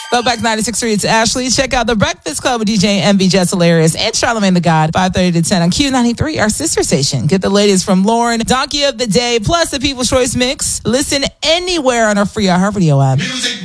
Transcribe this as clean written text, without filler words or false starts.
Throwback 96.3, it's Ashley. Check out The Breakfast Club with DJ MB Jess Hilarious and Charlamagne the God, 5:30 to 10 on Q93, our sister station. Get the latest from Lauren, Donkey of the Day, plus the People's Choice Mix. Listen anywhere on our free iHeartRadio app. Music